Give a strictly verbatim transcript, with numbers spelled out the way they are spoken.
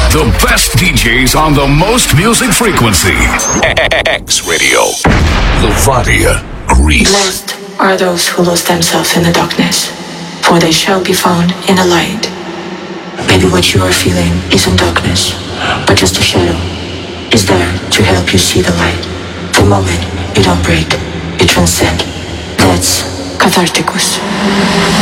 The best D Js on the most music frequency. X Radio. Levadia, Greece. Blessed are those who lose themselves in the darkness, for they shall be found in the light. Maybe what you are feeling isn't darkness, but just a shadow is there to help you see the light. The moment you don't break, you transcend. That's Catharticus.